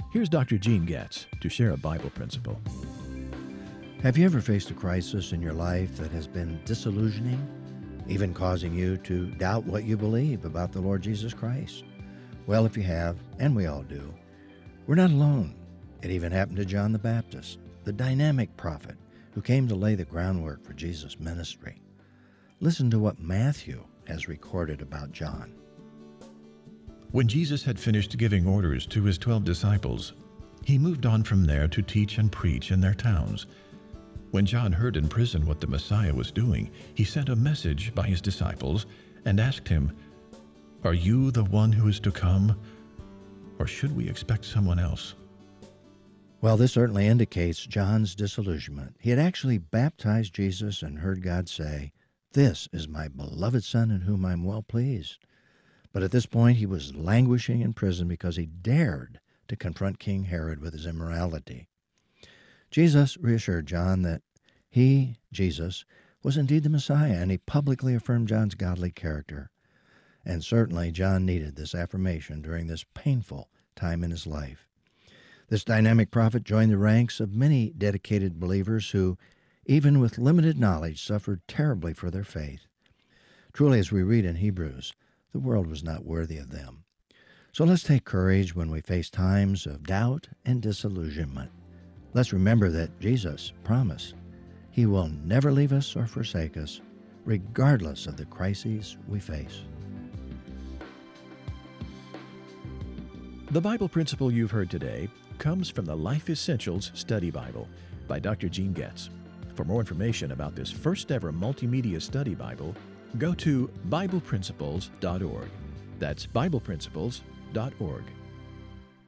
Here's Dr. Gene Getz to share a Bible principle. Have you ever faced a crisis in your life that has been disillusioning, even causing you to doubt what you believe about the Lord Jesus Christ? Well, if you have, and we all do, we're not alone. It even happened to John the Baptist, the dynamic prophet who came to lay the groundwork for Jesus' ministry. Listen to what Matthew has recorded about John. When Jesus had finished giving orders to his 12 disciples, he moved on from there to teach and preach in their towns. When John heard in prison what the Messiah was doing, he sent a message by his disciples and asked him, "Are you the one who is to come, or should we expect someone else?" Well, this certainly indicates John's disillusionment. He had actually baptized Jesus and heard God say, "This is my beloved Son in whom I am well pleased." But at this point, he was languishing in prison because he dared to confront King Herod with his immorality. Jesus reassured John that he, Jesus, was indeed the Messiah, and he publicly affirmed John's godly character. And certainly John needed this affirmation during this painful time in his life. This dynamic prophet joined the ranks of many dedicated believers who, even with limited knowledge, suffered terribly for their faith. Truly, as we read in Hebrews, the world was not worthy of them. So let's take courage when we face times of doubt and disillusionment. Let's remember that Jesus promised He will never leave us or forsake us, regardless of the crises we face. The Bible principle you've heard today comes from the Life Essentials Study Bible by Dr. Gene Getz. For more information about this first-ever multimedia study Bible, go to BiblePrinciples.org. That's BiblePrinciples.org.